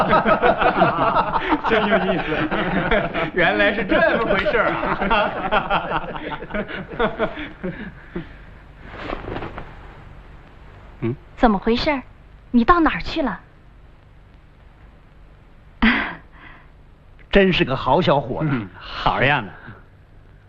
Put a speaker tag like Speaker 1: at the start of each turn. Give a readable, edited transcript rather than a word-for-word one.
Speaker 1: 真有意思，原来是这么回事啊！
Speaker 2: 怎么回事？你到哪儿去了？
Speaker 3: 真是个好小伙子，
Speaker 1: 好样的！